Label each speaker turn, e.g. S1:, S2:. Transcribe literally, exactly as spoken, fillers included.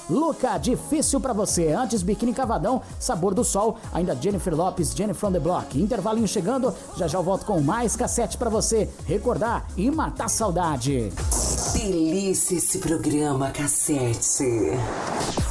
S1: Luca, Difícil Pra Você. Antes, Biquíni Cavadão, Sabor do Sol. Ainda Jennifer Lopes, Jennifer on the Block. Intervalinho chegando, já já eu volto com mais cassete pra você recordar e matar saudade.
S2: Delícia esse programa, Cassete.